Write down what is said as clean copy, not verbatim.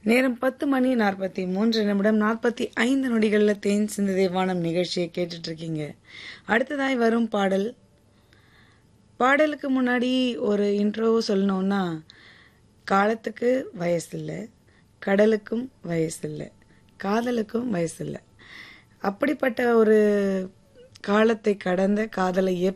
நேரம் 10:43 தேன் சிந்து தேவானம் நிகழ்ச்சியை கேட்டுட்டு இருக்கீங்க. அடுத்ததாய் வரும் பாடலுக்கு முன்னாடி ஒரு இன்ட்ரோ சொல்லணும்னா, காலத்துக்கு வயசில்லை, கடலுக்கும் வயசில்லை, காதலுக்கும் வயசில்லை. அப்படிப்பட்ட ஒரு காலத்தை கடந்த காதலை